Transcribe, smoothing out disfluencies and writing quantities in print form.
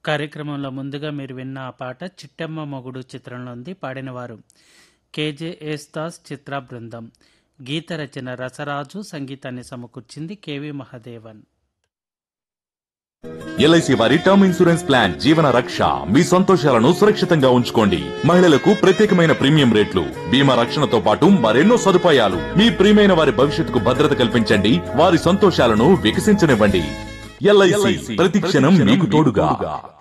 కార్యక్రమంలో ముందుగా మీరు విన్న ఆ పాట చిట్టమ్మ మొగుడు చిత్రంలో ఉంది. పాడినవారు కేజే యేసుదాస్, చిత్ర బృందం. గీత రచన రసరాజు, సంగీతాన్ని సమకూర్చింది కేవి మహాదేవన్. ఎల్ఐసి వారి టర్మ్ ఇన్సూరెన్స్ ప్లాన్ జీవన రక్ష. మీ సంతోషాలను సురక్షితంగా ఉంచుకోండి. మహిళలకు ప్రత్యేకమైన ప్రీమియం రేట్లు, బీమా రక్షణతో పాటు మరెన్నో సదుపాయాలు. మీ ప్రియమైన వారి భవిష్యత్తుకు భద్రత కల్పించండి. వారి సంతోషాలను వికసించనివ్వండి. ఎల్ఐసి ప్రతి క్షణం మీకు తోడుగా.